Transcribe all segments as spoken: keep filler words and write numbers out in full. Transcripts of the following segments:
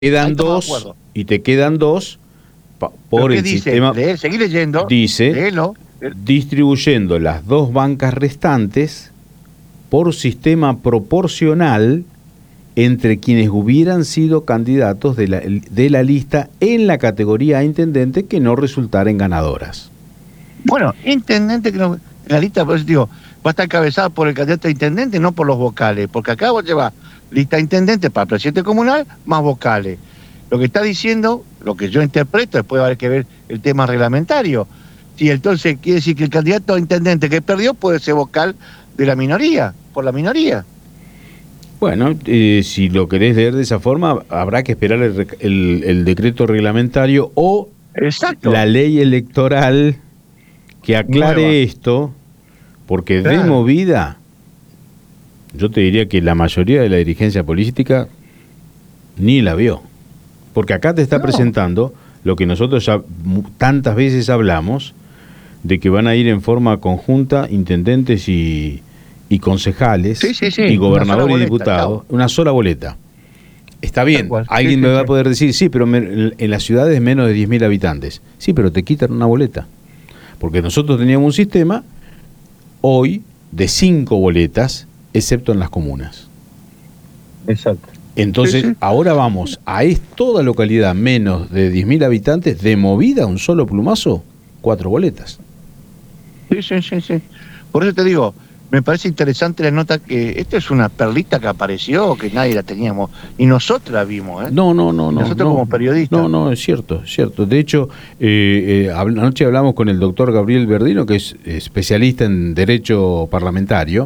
quedan dos y te quedan dos pa, por el dice? sistema. Lee, seguí leyendo. Dice, léelo. distribuyendo las dos bancas restantes por sistema proporcional entre quienes hubieran sido candidatos de la, de la lista en la categoría a intendente que no resultaren ganadoras. Bueno, intendente que no, en la lista, por eso digo, va a estar encabezada por el candidato a intendente, no por los vocales, porque acá vos llevas lista de intendente para presidente comunal más vocales. Lo que está diciendo, lo que yo interpreto, después va a haber que ver el tema reglamentario. Si entonces quiere decir que el candidato a intendente que perdió puede ser vocal de la minoría, por la minoría. Bueno, eh, si lo querés leer de esa forma, habrá que esperar el, el, el decreto reglamentario o Exacto. la ley electoral que aclare Nueva. esto, porque claro. de movida, yo te diría que la mayoría de la dirigencia política ni la vio. Porque acá te está no. presentando lo que nosotros ya tantas veces hablamos, de que van a ir en forma conjunta intendentes y, y concejales, sí, sí, sí. y gobernadores boleta, y diputados, chao. una sola boleta. Está bien, alguien sí, me sí, va sí. a poder decir, sí, pero me, en las ciudades menos de diez mil habitantes. Sí, pero te quitan una boleta. Porque nosotros teníamos un sistema hoy de cinco boletas, excepto en las comunas. Exacto. Entonces, sí, sí. ahora vamos a es toda localidad menos de diez mil habitantes, de movida, un solo plumazo, cuatro boletas. Sí, sí, sí, sí. Por eso te digo, me parece interesante la nota que esta es una perlita que apareció, que nadie la teníamos, y nosotros la vimos, ¿eh? No, no, no, no. Nosotros no, como periodistas. No, no, es cierto, es cierto. De hecho, eh, eh, anoche hablamos con el doctor Gabriel Verdino, que es especialista en Derecho Parlamentario,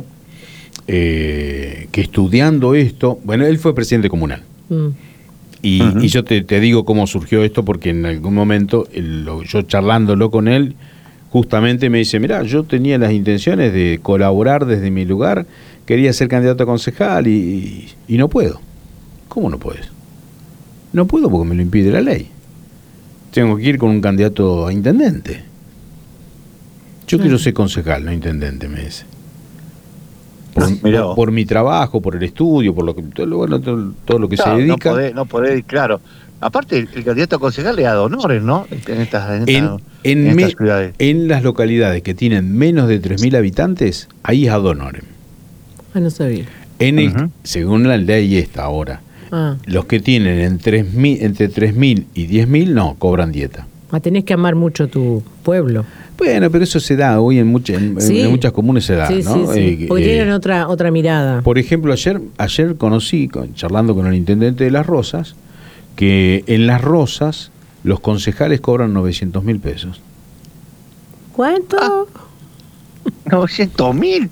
eh, que estudiando esto, bueno, él fue presidente comunal. Mm. Y, uh-huh. y yo te, te digo cómo surgió esto, porque en algún momento, el, yo charlándolo con él, justamente me dice, mirá, yo tenía las intenciones de colaborar desde mi lugar, quería ser candidato a concejal y, y no puedo. ¿Cómo no puedes? No puedo porque me lo impide la ley. Tengo que ir con un candidato a intendente. Yo sí. quiero ser concejal, no intendente, me dice. Por, por, por mi trabajo, por el estudio, por lo que todo, bueno, todo, todo lo que claro, se dedica. No podés, no podés, claro. Aparte, el, el candidato a concejal le da honores, ¿no? En estas, en en, estas, en, en me, estas ciudades. En las localidades que tienen menos de tres mil habitantes, ahí es ad honorem. Ah, no sabía. En el, uh-huh. Según la ley esta ahora, ah. los que tienen en tres mil, entre tres mil y diez mil, no, cobran dieta. Ah, tenés que amar mucho tu pueblo. Bueno, pero eso se da hoy en, mucha, en, ¿Sí? en muchas comunes se da, sí, ¿no? Sí, sí. Eh, Porque eh, tienen otra otra mirada. Por ejemplo, ayer ayer conocí, con, charlando con el intendente de Las Rosas, que en Las Rosas los concejales cobran novecientos mil pesos. ¿Cuánto? Ah, novecientos mil.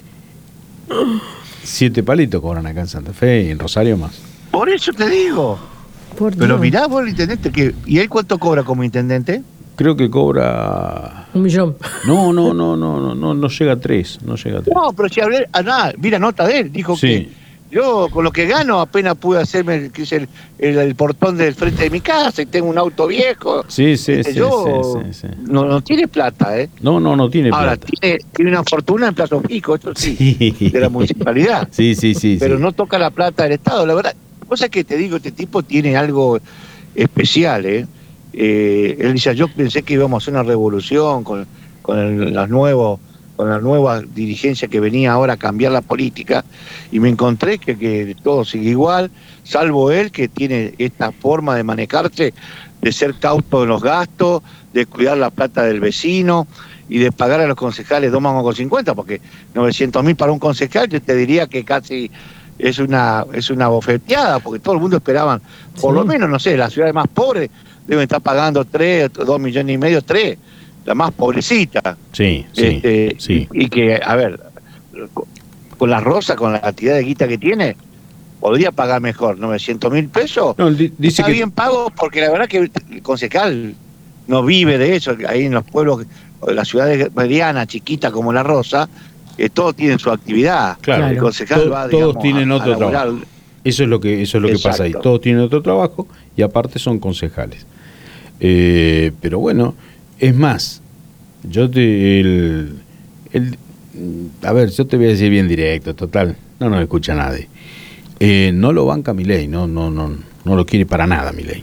Siete palitos cobran acá en Santa Fe y en Rosario más. Por eso te digo. Por Pero mirá vos el intendente, que ¿y él cuánto cobra como intendente? Creo que cobra... Un millón. No, no, no, no, no, no, no llega a tres, no llega a tres. No, pero si hablé, ah, nada, mira nota de él, dijo sí. que yo con lo que gano apenas pude hacerme que es el, el, el portón del frente de mi casa y tengo un auto viejo. Sí, sí, este, sí, yo, sí, sí, sí. No, no tiene plata, ¿eh? No, no, no tiene Ahora, plata. Ahora, tiene, tiene una fortuna en Plazo Fijo, esto sí, sí, de la municipalidad. Sí, sí, sí. Pero sí. no toca la plata del Estado, la verdad. Cosa que te digo, este tipo tiene algo especial, ¿eh? Eh, él dice, yo pensé que íbamos a hacer una revolución con, con el, las nuevos, con la nueva dirigencia que venía ahora a cambiar la política, y me encontré que, que todo sigue igual, salvo él que tiene esta forma de manejarse, de ser cauto en los gastos, de cuidar la plata del vecino y de pagar a los concejales dos mangos con cincuenta, porque novecientos mil para un concejal yo te diría que casi es una es una bofeteada, porque todo el mundo esperaban, por sí. lo menos, no sé, las ciudades más pobres deben estar pagando tres, dos millones y medio, tres, la más pobrecita. Sí, sí, este, sí. Y, y que, a ver, con la Rosa, con la cantidad de guita que tiene, podría pagar mejor, novecientos mil pesos. No, di, dice está que... bien pago, porque la verdad que el concejal no vive de eso, ahí en los pueblos, las ciudades medianas, chiquitas como la Rosa, eh, todos tienen su actividad. Claro, el concejal todo, va, digamos, todos tienen a, otro a laburar. trabajo. Eso es lo que eso es lo que pasa ahí. Todos tienen otro trabajo y aparte son concejales. Eh, pero bueno, es más, yo te el, el a ver, yo te voy a decir bien directo, total, no nos escucha nadie. Eh, no lo banca Milei, no, no, no, no lo quiere para nada Milei.